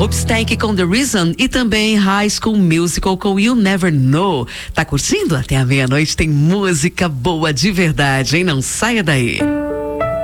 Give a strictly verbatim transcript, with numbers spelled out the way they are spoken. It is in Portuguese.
Hopstank com The Reason e também High School Musical com You Never Know. Tá curtindo? Até a meia-noite tem música boa de verdade, hein? Não saia daí.